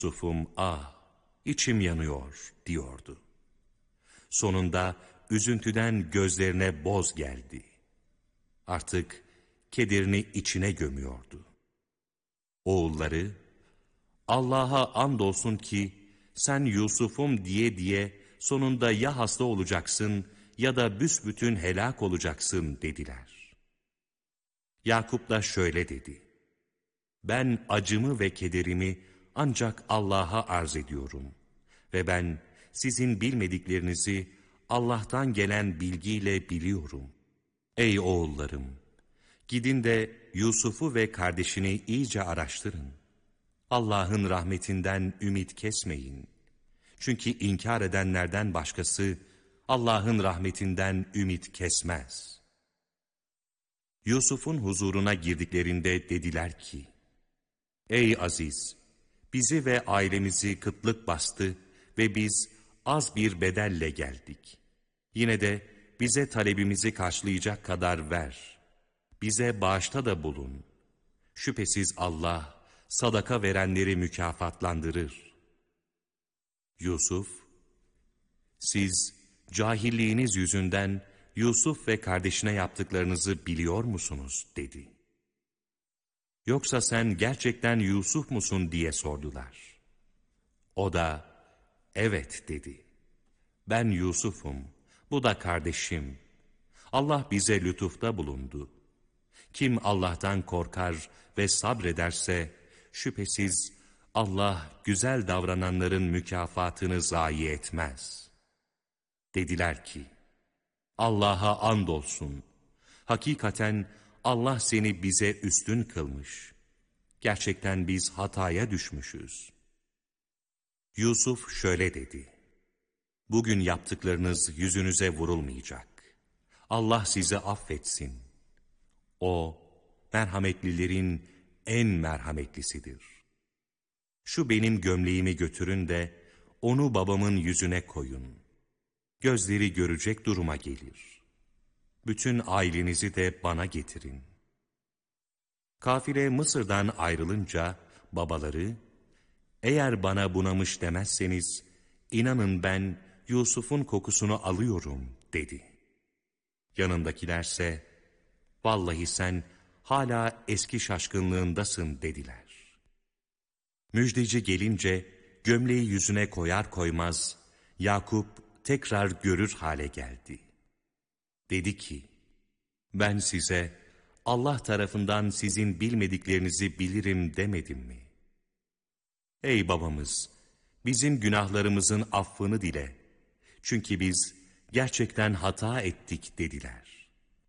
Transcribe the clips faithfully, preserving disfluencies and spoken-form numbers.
Yusuf'um ah, içim yanıyor diyordu. Sonunda üzüntüden gözlerine boz geldi. Artık kederini içine gömüyordu. Oğulları, Allah'a andolsun ki sen Yusuf'um diye diye sonunda ya hasta olacaksın ya da büsbütün helak olacaksın dediler. Yakup da şöyle dedi: Ben acımı ve kederimi ancak Allah'a arz ediyorum ve ben sizin bilmediklerinizi Allah'tan gelen bilgiyle biliyorum. Ey oğullarım! Gidin de Yusuf'u ve kardeşini iyice araştırın. Allah'ın rahmetinden ümit kesmeyin. Çünkü inkar edenlerden başkası Allah'ın rahmetinden ümit kesmez. Yusuf'un huzuruna girdiklerinde dediler ki, Ey Aziz! Bizi ve ailemizi kıtlık bastı ve biz az bir bedelle geldik. Yine de bize talebimizi karşılayacak kadar ver. Bize bağışta da bulun. Şüphesiz Allah sadaka verenleri mükafatlandırır. Yusuf, siz cahilliğiniz yüzünden Yusuf ve kardeşine yaptıklarınızı biliyor musunuz? Dedi. Yoksa sen gerçekten Yusuf musun diye sordular. O da evet dedi. Ben Yusuf'um, bu da kardeşim. Allah bize lütufta bulundu. Kim Allah'tan korkar ve sabrederse şüphesiz Allah güzel davrananların mükafatını zayi etmez. Dediler ki, Allah'a andolsun. Hakikaten Allah seni bize üstün kılmış. Gerçekten biz hataya düşmüşüz. Yusuf şöyle dedi: Bugün yaptıklarınız yüzünüze vurulmayacak. Allah sizi affetsin. O, merhametlilerin en merhametlisidir. Şu benim gömleğimi götürün de onu babamın yüzüne koyun. Gözleri görecek duruma gelir. Bütün ailenizi de bana getirin. Kafile Mısır'dan ayrılınca babaları, eğer bana bunamış demezseniz, inanın ben Yusuf'un kokusunu alıyorum dedi. Yanındakilerse, vallahi sen hala eski şaşkınlığındasın dediler. Müjdeci gelince gömleği yüzüne koyar koymaz, Yakup tekrar görür hale geldi. Dedi ki, ben size Allah tarafından sizin bilmediklerinizi bilirim demedim mi? Ey babamız! Bizim günahlarımızın affını dile. Çünkü biz gerçekten hata ettik dediler.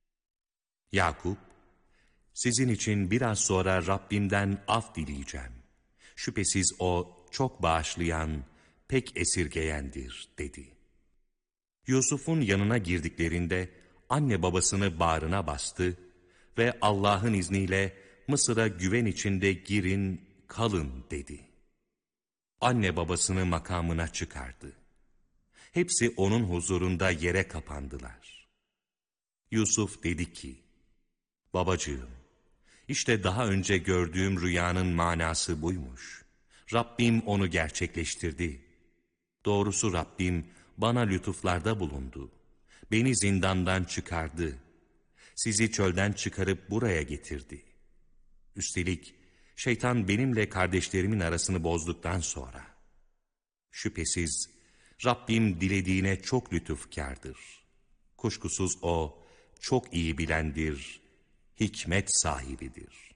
Yakup, sizin için biraz sonra Rabbimden af dileyeceğim. Şüphesiz O çok bağışlayan, pek esirgeyendir dedi. Yusuf'un yanına girdiklerinde anne babasını bağrına bastı ve Allah'ın izniyle Mısır'a güven içinde girin, kalın dedi. Anne babasını makamına çıkardı. Hepsi onun huzurunda yere kapandılar. Yusuf dedi ki, babacığım, işte daha önce gördüğüm rüyanın manası buymuş. Rabbim onu gerçekleştirdi. Doğrusu Rabbim bana lütuflarda bulundu. Beni zindandan çıkardı. Sizi çölden çıkarıp buraya getirdi. Üstelik şeytan benimle kardeşlerimin arasını bozduktan sonra. Şüphesiz Rabbim dilediğine çok lütufkârdır. Kuşkusuz O çok iyi bilendir, hikmet sahibidir.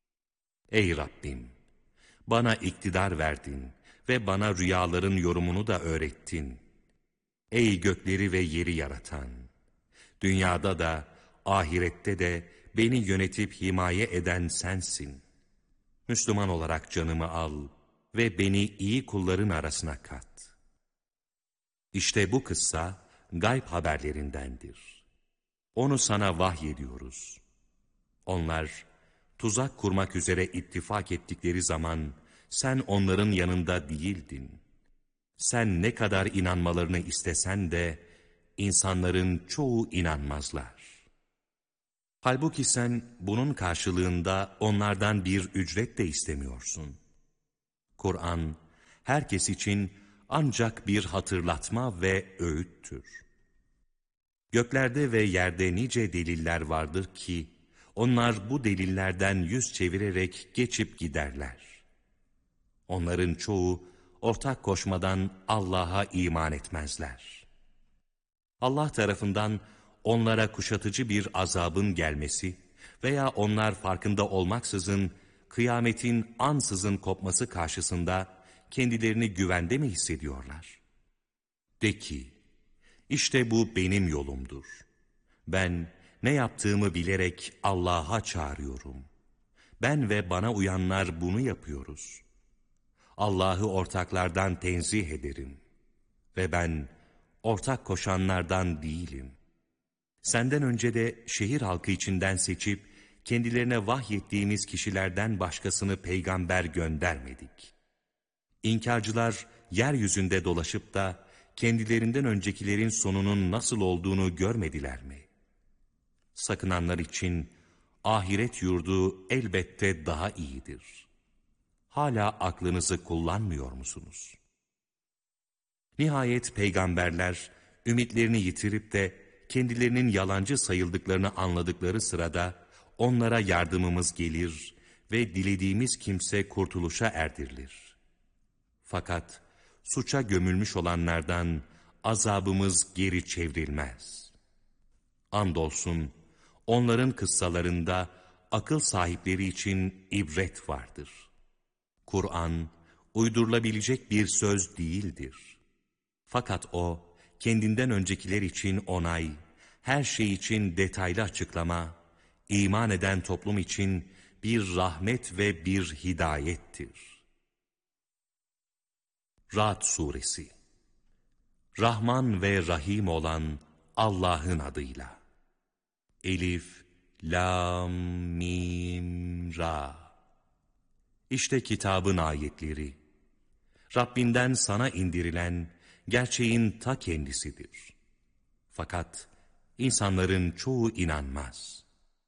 Ey Rabbim! Bana iktidar verdin ve bana rüyaların yorumunu da öğrettin. Ey gökleri ve yeri yaratan! Dünyada da, ahirette de beni yönetip himaye eden sensin. Müslüman olarak canımı al ve beni iyi kulların arasına kat. İşte bu kıssa gayb haberlerindendir. Onu sana vahyediyoruz. Onlar tuzak kurmak üzere ittifak ettikleri zaman sen onların yanında değildin. Sen ne kadar inanmalarını istesen de insanların çoğu inanmazlar. Halbuki sen bunun karşılığında onlardan bir ücret de istemiyorsun. Kur'an herkes için ancak bir hatırlatma ve öğüttür. Göklerde ve yerde nice deliller vardır ki, onlar bu delillerden yüz çevirerek geçip giderler. Onların çoğu ortak koşmadan Allah'a iman etmezler. Allah tarafından onlara kuşatıcı bir azabın gelmesi veya onlar farkında olmaksızın kıyametin ansızın kopması karşısında kendilerini güvende mi hissediyorlar? De ki, işte bu benim yolumdur. Ben ne yaptığımı bilerek Allah'a çağırıyorum. Ben ve bana uyanlar bunu yapıyoruz. Allah'ı ortaklardan tenzih ederim. Ve ben ortak koşanlardan değilim. Senden önce de şehir halkı içinden seçip kendilerine vahyettiğimiz kişilerden başkasını peygamber göndermedik. İnkarcılar yeryüzünde dolaşıp da kendilerinden öncekilerin sonunun nasıl olduğunu görmediler mi? Sakınanlar için ahiret yurdu elbette daha iyidir. Hala aklınızı kullanmıyor musunuz? Nihayet peygamberler ümitlerini yitirip de kendilerinin yalancı sayıldıklarını anladıkları sırada onlara yardımımız gelir ve dilediğimiz kimse kurtuluşa erdirilir. Fakat suça gömülmüş olanlardan azabımız geri çevrilmez. Andolsun onların kıssalarında akıl sahipleri için ibret vardır. Kur'an uydurulabilecek bir söz değildir. Fakat o kendinden öncekiler için onay, her şey için detaylı açıklama, iman eden toplum için bir rahmet ve bir hidayettir. Ra'd Suresi. Rahman ve Rahim olan Allah'ın adıyla. Elif, Lam, Mim, Ra. İşte kitabın ayetleri. Rabbinden sana indirilen gerçeğin ta kendisidir. Fakat insanların çoğu inanmaz.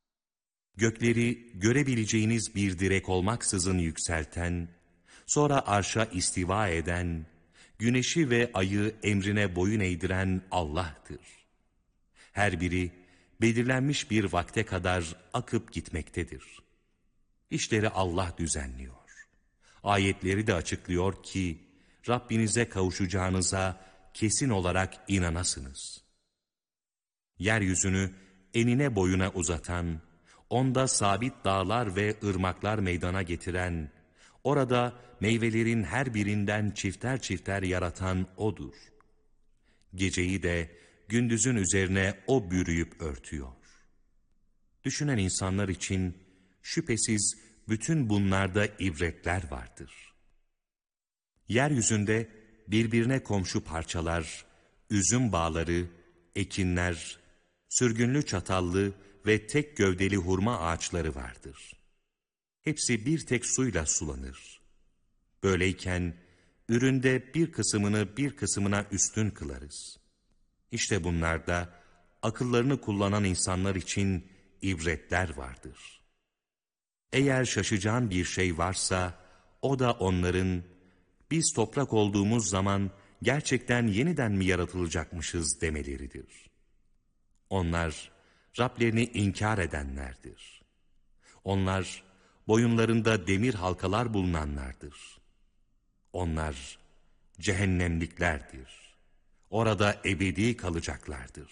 Gökleri görebileceğiniz bir direk olmaksızın yükselten, sonra arşa istiva eden, güneşi ve ayı emrine boyun eğdiren Allah'tır. Her biri belirlenmiş bir vakte kadar akıp gitmektedir. İşleri Allah düzenliyor. Ayetleri de açıklıyor ki, Rabbinize kavuşacağınıza kesin olarak inanasınız. Yeryüzünü enine boyuna uzatan, onda sabit dağlar ve ırmaklar meydana getiren, orada meyvelerin her birinden çifter çifter yaratan O'dur. Geceyi de gündüzün üzerine O bürüyüp örtüyor. Düşünen insanlar için şüphesiz bütün bunlarda ibretler vardır. Yeryüzünde birbirine komşu parçalar, üzüm bağları, ekinler, sürgünlü çatallı ve tek gövdeli hurma ağaçları vardır. Hepsi bir tek suyla sulanır. Böyleyken üründe bir kısmını bir kısmına üstün kılarız. İşte bunlarda akıllarını kullanan insanlar için ibretler vardır. Eğer şaşacağın bir şey varsa o da onların biz toprak olduğumuz zaman gerçekten yeniden mi yaratılacakmışız demeleridir. Onlar Rablerini inkar edenlerdir. Onlar boyunlarında demir halkalar bulunanlardır. Onlar cehennemliklerdir. Orada ebedi kalacaklardır.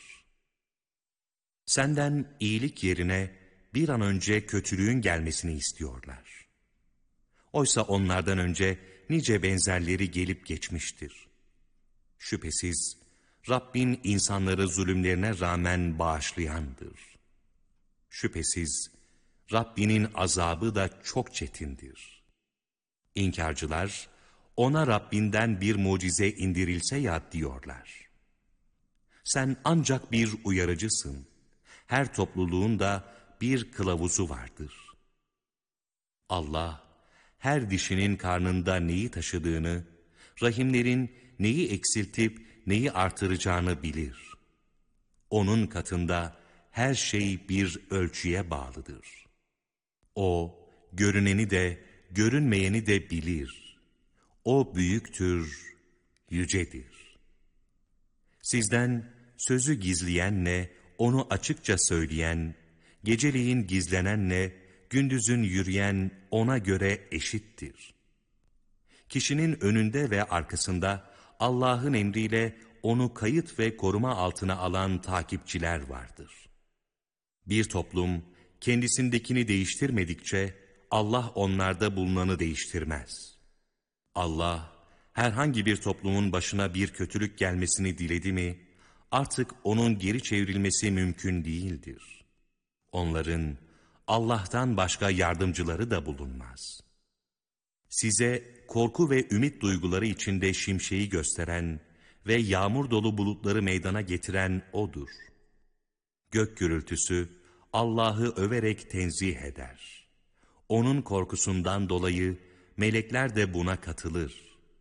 Senden iyilik yerine bir an önce kötülüğün gelmesini istiyorlar. Oysa onlardan önce nice benzerleri gelip geçmiştir. Şüphesiz Rabbin insanları zulümlerine rağmen bağışlayandır. Şüphesiz Rabbinin azabı da çok çetindir. İnkarcılar ona Rabbinden bir mucize indirilse ya diyorlar. Sen ancak bir uyarıcısın. Her topluluğun da bir kılavuzu vardır. Allah her dişinin karnında neyi taşıdığını, rahimlerin neyi eksiltip neyi artıracağını bilir. Onun katında her şey bir ölçüye bağlıdır. O, görüneni de, görünmeyeni de bilir. O büyüktür, yücedir. Sizden sözü gizleyenle onu açıkça söyleyen, geceleyin gizlenenle gündüzün yürüyen ona göre eşittir. Kişinin önünde ve arkasında Allah'ın emriyle onu kayıt ve koruma altına alan takipçiler vardır. Bir toplum kendisindekini değiştirmedikçe Allah onlarda bulunanı değiştirmez. Allah herhangi bir toplumun başına bir kötülük gelmesini diledi mi, artık onun geri çevrilmesi mümkün değildir. Onların Allah'tan başka yardımcıları da bulunmaz. Size korku ve ümit duyguları içinde şimşeği gösteren ve yağmur dolu bulutları meydana getiren O'dur. Gök gürültüsü Allah'ı överek tenzih eder. Onun korkusundan dolayı melekler de buna katılır.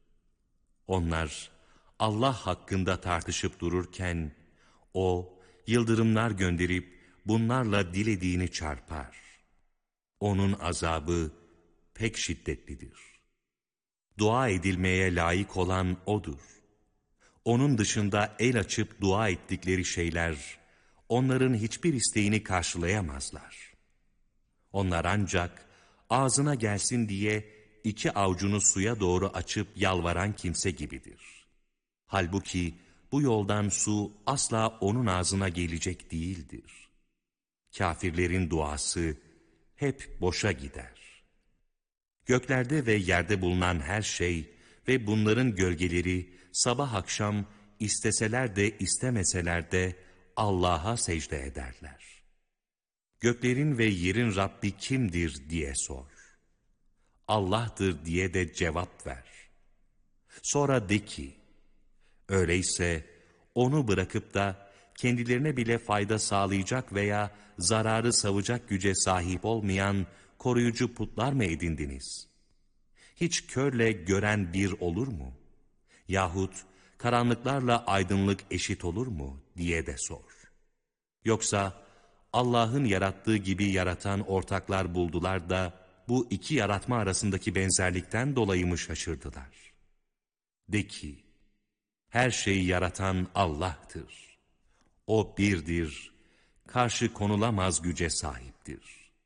Onlar Allah hakkında tartışıp dururken O yıldırımlar gönderip bunlarla dilediğini çarpar. Onun azabı pek şiddetlidir. Dua edilmeye layık olan O'dur. Onun dışında el açıp dua ettikleri şeyler, onların hiçbir isteğini karşılayamazlar. Onlar ancak ağzına gelsin diye iki avucunu suya doğru açıp yalvaran kimse gibidir. Halbuki bu yoldan su asla onun ağzına gelecek değildir. Kafirlerin duası hep boşa gider. Göklerde ve yerde bulunan her şey ve bunların gölgeleri sabah akşam isteseler de istemeseler de Allah'a secde ederler. Göklerin ve yerin Rabbi kimdir diye sor. Allah'tır diye de cevap ver. Sonra de ki, öyleyse onu bırakıp da kendilerine bile fayda sağlayacak veya zararı savacak güce sahip olmayan koruyucu putlar mı edindiniz? Hiç körle gören bir olur mu? Yahut karanlıklarla aydınlık eşit olur mu diye de sor. Yoksa Allah'ın yarattığı gibi yaratan ortaklar buldular da bu iki yaratma arasındaki benzerlikten dolayı mı şaşırdılar? De ki, her şeyi yaratan Allah'tır. O birdir, karşı konulamaz güce sahiptir.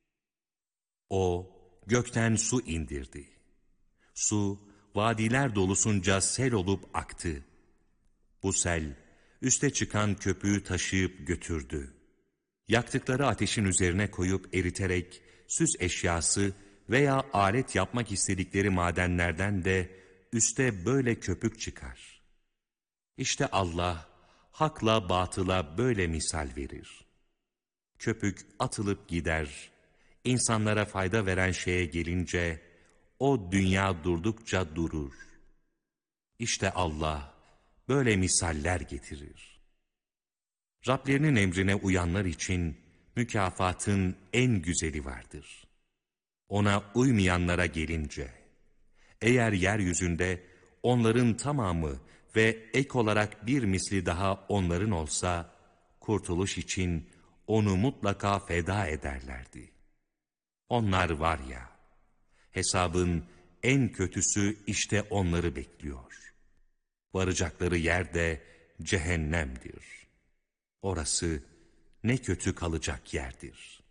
O gökten su indirdi. Su, vadiler dolusunca sel olup aktı. Bu sel, üste çıkan köpüğü taşıyıp götürdü. Yaktıkları ateşin üzerine koyup eriterek, süs eşyası veya alet yapmak istedikleri madenlerden de üste böyle köpük çıkar. İşte Allah, hakla batıla böyle misal verir. Köpük atılıp gider, insanlara fayda veren şeye gelince, o dünya durdukça durur. İşte Allah, böyle misaller getirir. Rablerinin emrine uyanlar için mükafatın en güzeli vardır. Ona uymayanlara gelince, eğer yeryüzünde onların tamamı ve ek olarak bir misli daha onların olsa, kurtuluş için onu mutlaka feda ederlerdi. Onlar var ya, hesabın en kötüsü işte onları bekliyor. Varacakları yer de cehennemdir. Orası ne kötü kalacak yerdir.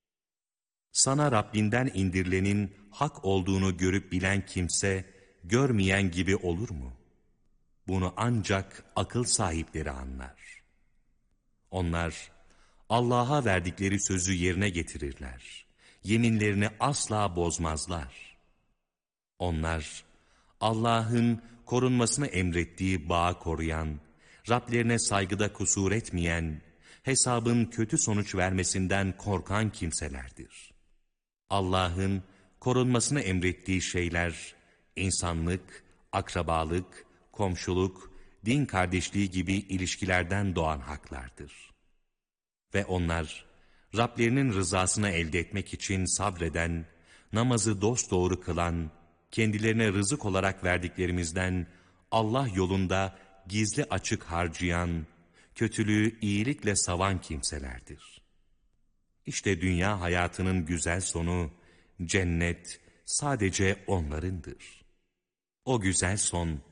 Sana Rabbinden indirilenin hak olduğunu görüp bilen kimse, görmeyen gibi olur mu? Bunu ancak akıl sahipleri anlar. Onlar, Allah'a verdikleri sözü yerine getirirler. Yeminlerini asla bozmazlar. Onlar, Allah'ın korunmasını emrettiği bağı koruyan, Rablerine saygıda kusur etmeyen, hesabın kötü sonuç vermesinden korkan kimselerdir. Allah'ın korunmasını emrettiği şeyler, insanlık, akrabalık, komşuluk, din kardeşliği gibi ilişkilerden doğan haklardır. Ve onlar, Rablerinin rızasını elde etmek için sabreden, namazı dosdoğru kılan, kendilerine rızık olarak verdiklerimizden Allah yolunda gizli açık harcayan, kötülüğü iyilikle savan kimselerdir. İşte dünya hayatının güzel sonu, cennet sadece onlarındır. O güzel son